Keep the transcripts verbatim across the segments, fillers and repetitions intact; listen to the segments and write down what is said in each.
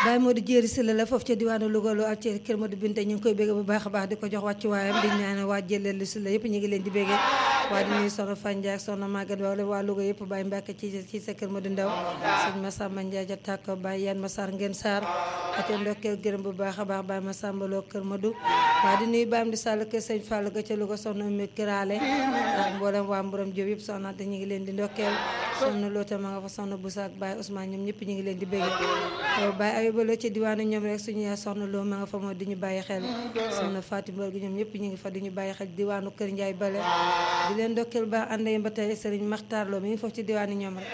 Baye Modou Jéeri Sylla la foofu ca diwaanu Louga lu ak ci kër Modou Binta ñu ngi koy bégge bu baax a baax di ko jox wàccuwaayam di ñaan waa jëleel Sylla yëpp ñu ngi leen di bégge waa di nuyu soxna Fandia ak soxna Maguette wala waa Louga yëpp Baye Mbacke ci ci sa kër Modou Ndaw sëñ Massamba Ndiaye ja tàkk Baye Yann Massar Ngeen Sarr ak ndokkeel gërëm bu baax a baax Baye Massamba Lo kër Modou waa di nuyu Baye Amdi Sall kër sëñ Fall ga ca Louga soxna Oumy Kiraale ak mboolem waa Mborom Diop yëpp soxna te ñu ngi leen di ndokkeel soxna Loota ma nga fa soxna Boussa ak Baye Ousmane ñoom ñëpp ñu ngi leen di bégge Baye Ayuba Lo ci diwaanu ñoom rek suñu yaay soxna Lo ma nga fa moo di ñu bàyyi xel soxna Fatou Mbour gi ñoom ñëpp ñu ngi fa di ñu bàyyi xel diwaanu Kër Ndiaye Bale di leen ndokkeel ba ànd yi ba tey Serigne Makhtar Lo mi ngi foofu ci diwaanu ñoom rek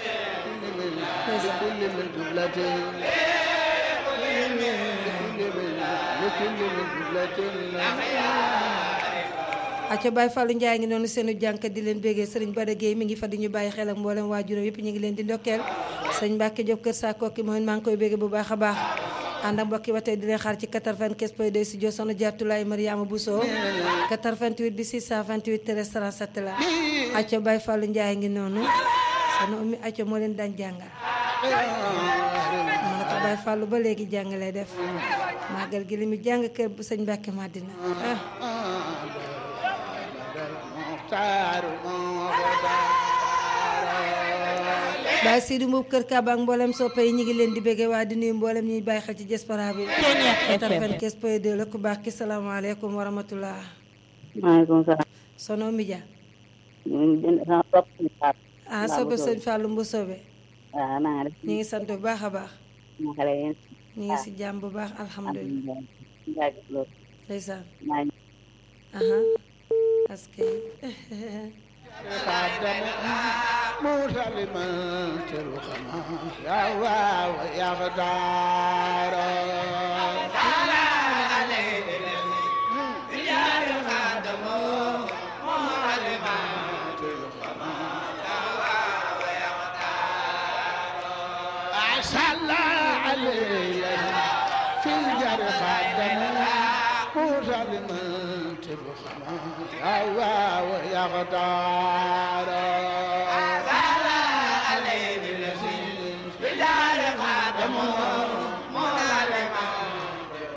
acca Baye Fallou Ndiaye ngi noonu seenu jànk di leen béggee Serigne Bada Gueye mi ngi fa di ñu bàyyi xel ak mboolem waajuram yëpp ñu ngi leen di ndokkeel sëñ Mbacke Diop kër sa kokki mooy maa ngi koy béggee bu baax a baax ànd ak mbokki ba tey di leen xaar ci quatre-vingt-quinze point deux studio soxna Jaatulaay Mariama Bousso quatre-vingt-huit bi six cent vingt-huit treize trente-sept la acca Baye Fallou Ndiaye ngi noonu soxna Oumy acca moo leen daan jàngal ma ne ko Baye Fallou ba léegi jàng lay def màggal gi li mu jàng kër bu sëñ Mbacke Madina Baye Sidou Mbuub kër Kaba ak mboolem soppe yi ñu ngi leen di béggee waa di nuyu mboolem ñuy bàyyi xel ci diaspora bi quatre-vingt-quinze point deux la ku baax ki salaamaaleykum wa rahmatullah maaleykum salaam sono Midia ah soppe sëñ Fallou Mbu sobe waaw naa def ñu ngi sant bu baax a baax ma xale yéen ñu ngi si jàmm bu baax alhamdulilah ndeysaan aha parce que يا غدار